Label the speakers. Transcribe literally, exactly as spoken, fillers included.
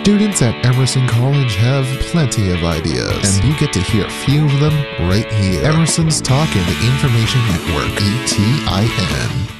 Speaker 1: Students at Emerson College have plenty of ideas, and you get to hear a few of them right here. Emerson's Talk and Information Network, E T I N.